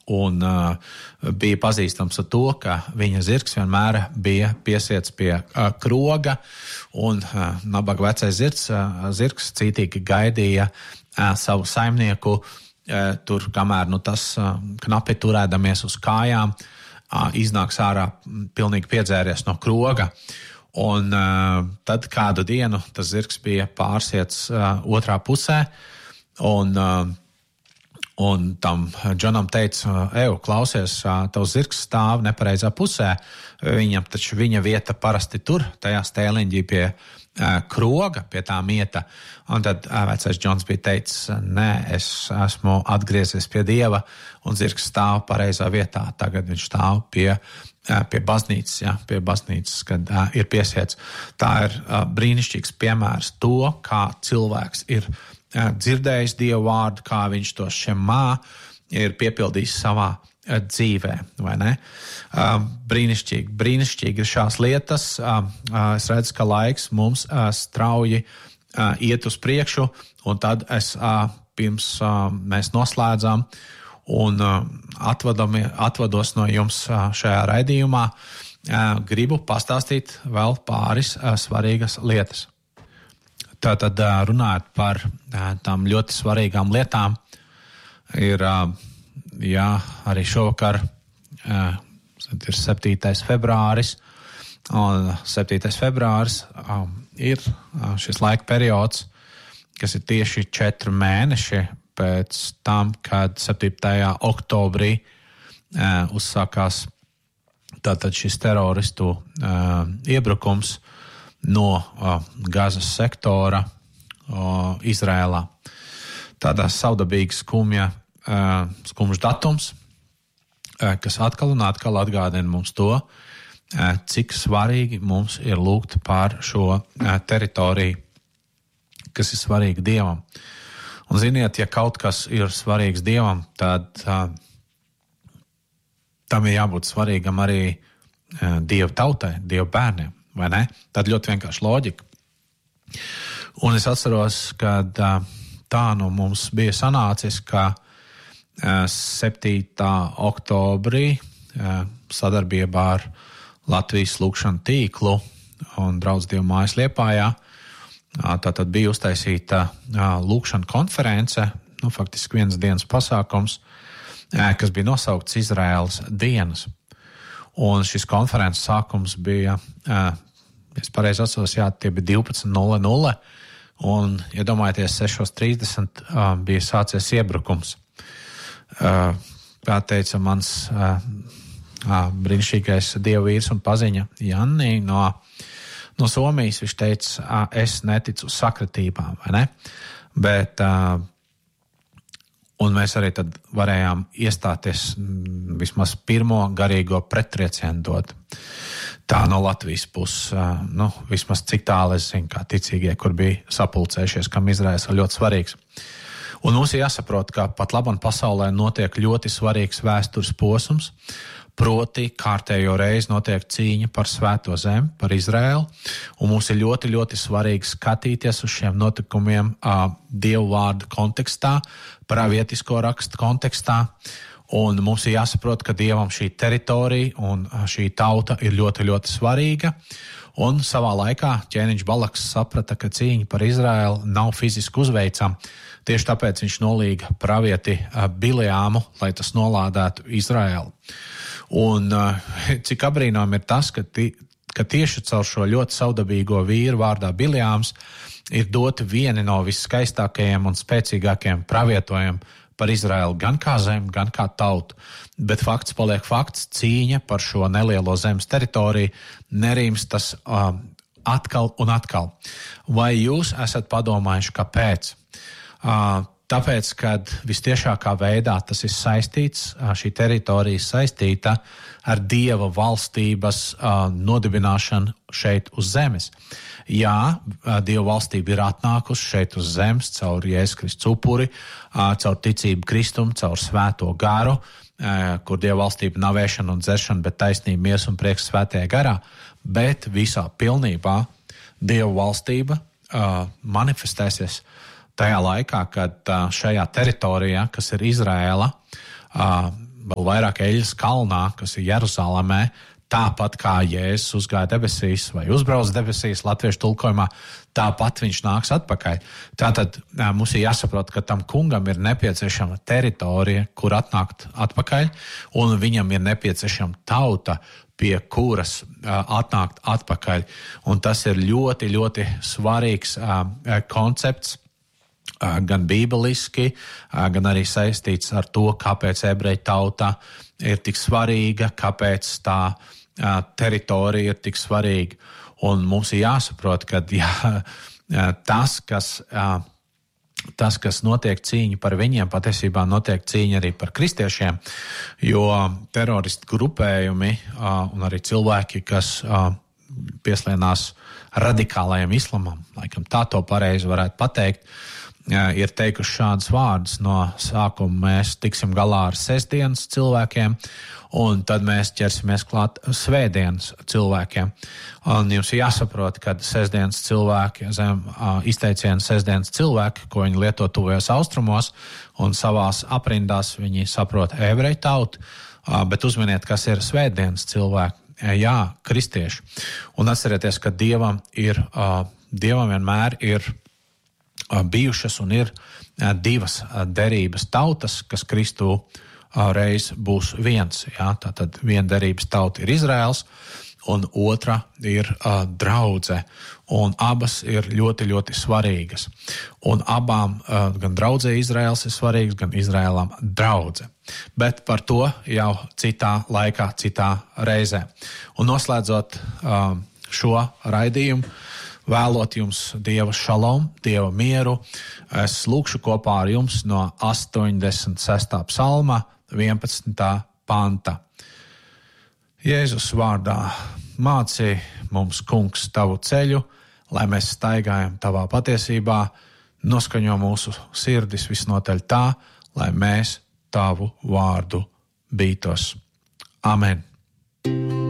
un bija pazīstams ar to, ka viņa zirgs vienmēr bija piesiets pie kroga, un nabaga vecais zirgs cītīgi gaidīja savu saimnieku tur, kamēr tas knapi turēdamies uz kājām, iznāks ārā pilnīgi piedzēries no kroga. Un tad kādu dienu tas zirgs bija pārsiets otrā pusē, un tam Džonam teica, klausies, tavs zirgs stāv nepareizā pusē, viņam taču viņa vieta parasti tur, tajā stēliņģī pie kroga, pie tā mieta. Un tad vecais Džons bija teicis, nē, es esmu atgriezies pie Dieva, un zirgs stāv pareizā vietā. Tagad viņš stāv pie baznīcas, pie baznīcas, kad ir piesiets. Tā ir brīnišķīgs piemērs to, kā cilvēks ir dzirdējis Dievu vārdu, kā viņš to šemā ir piepildījis savā dzīvē, vai ne? Brīnišķīgi ir šās lietas. Es redzu, ka laiks mums strauji iet uz priekšu, un tad pirms mēs noslēdzam un atvados no jums šajā raidījumā, gribu pastāstīt vēl pāris svarīgas lietas. Tātad runājot par tām ļoti svarīgām lietām, ir arī šovakar ir 7. februāris, un 7. februāris ir šis laika periods, kas ir tieši 4 mēneši pēc tam, kad 7. oktobrī uzsākās tātad šis teroristu iebrukums no Gazas sektora Izrēlā. Tādā saudabīgi skumjš datums, kas atkal un atkal atgādina mums to, cik svarīgi mums ir lūgt par šo teritoriju, kas ir svarīga Dievam. Un ziniet, ja kaut kas ir svarīgs Dievam, tad tam ir jābūt svarīgam arī Dieva tautai, Dieva bērniem, vai ne? Tad ļoti vienkārši loģika. Un es atceros, kad tā mums bija sanācis, ka 7. oktobrī sadarbībā ar Latvijas lūgšanu tīklu un Draudz Dievu mājas Liepājā tātad bija uztaisīta lūgšana konference, faktiski vienas dienas pasākums, kas bija nosaukts Izraēlas dienas. Un šis konferences sākums bija, es pareizi atceros, tie bija 12:00, un, iedomājieties, 6:30 bija sācies iebrukums. Kā teica mans brīnišķīgais Dieva vīrs un paziņa Janni no Somijas, viņš teica, es neticu sakritībām, vai ne? Bet un mēs arī tad varējām iestāties vismaz pirmo garīgo prettriecienu dot. Tā no Latvijas puses, vismaz cik tālu es zinu, kā ticīgie, kur bija sapulcējušies, kam Izraēls ir ļoti svarīgs. Un mums ir jāsaprot, ka pat labam pasaulē notiek ļoti svarīgs vēstures posms, proti kārtējo reizi notiek cīņa par svēto zemi, par Izraēlu, un mums ir ļoti, ļoti svarīgi skatīties uz šiem notikumiem Dievu vārdu kontekstā, pravietisko rakstu kontekstā, un mums ir jāsaprot, ka Dievam šī teritorija un šī tauta ir ļoti, ļoti svarīga, un savā laikā ķēniņš Balaks saprata, ka cīņa par Izraēlu nav fiziski uzveicama, tieši tāpēc viņš nolīga pravieti Bileāmu, lai tas nolādētu Izraēlu. Un cik abrīnojami ir tas, ka tieši caur šo ļoti saudabīgo vīru vārdā Bileāms ir doti vieni no visskaistākajiem un spēcīgākajiem pravietojumiem par Izraēlu gan kā zemi, gan kā tautu. Bet fakts paliek fakts, cīņa par šo nelielo zemes teritoriju nerimstas atkal un atkal. Vai jūs esat padomājuši, kāpēc? Tāpēc, kad vistiešākā veidā tas ir saistīts, šī teritorija saistīta ar Dieva valstības nodibināšanu šeit uz zemes. Jā, Dieva valstība ir atnākusi šeit uz zemes caur Jēzus Kristus upuri, caur ticību Kristum, caur svēto garu, kur Dieva valstība nav ēšana un dzeršana, bet taisnība, miers un prieks svētajā garā. Bet visā pilnībā Dieva valstība manifestēsies tajā laikā, kad šajā teritorijā, kas ir Izraēla, vēl vairāk eļas kalnā, kas ir Jeruzalemē, tāpat kā Jēzus uzgāja debesīs vai uzbrauc debesīs latviešu tulkojumā, tāpat viņš nāks atpakaļ. Tātad mums ir jāsaprot, ka tam kungam ir nepieciešama teritorija, kur atnākt atpakaļ, un viņam ir nepieciešama tauta, pie kuras atnākt atpakaļ. Un tas ir ļoti, ļoti svarīgs koncepts, gan bībeliski, gan arī saistīts ar to, kāpēc ebreju tauta ir tik svarīga, kāpēc tā teritorija ir tik svarīga. Un mums ir jāsaprot, ka tas, kas notiek cīņa par viņiem, patiesībā notiek cīņa arī par kristiešiem, jo teroristu grupējumi un arī cilvēki, kas pieslienās radikālajam islamam, laikam tā to pareizi varētu pateikt, ir teikuši šādus vārdus. No sākuma mēs tiksim galā ar sestdienas cilvēkiem, un tad mēs ķersimies klāt svētdienas cilvēkiem. Un jums ir jāsaprot, ka sestdienas cilvēki, zem izteicienu sestdienas cilvēki, ko viņi lieto tuvajos austrumos, un savās aprindās viņi saprot ebreju tautu, bet uzminiet, kas ir svētdienas cilvēki. Jā, kristieši. Un atcerieties, ka Dievam vienmēr ir bijušas un ir divas derības tautas, kas Kristū reiz būs viens. Jā, tātad viena derības tauta ir Izraels, un otra ir draudze. Un abas ir ļoti, ļoti svarīgas. Un abām, gan draudzē Izraels ir svarīgs, gan Izraēlam draudze. Bet par to jau citā laikā, citā reizē. Un noslēdzot šo raidījumu, vēlot jums Dieva šalom, Dieva mieru, es lūkšu kopā ar jums no 86. psalma 11. panta. Jēzus vārdā māci mums, kungs, tavu ceļu, lai mēs staigājam tavā patiesībā, noskaņo mūsu sirdis visnotaļ tā, lai mēs tavu vārdu bītos. Amen.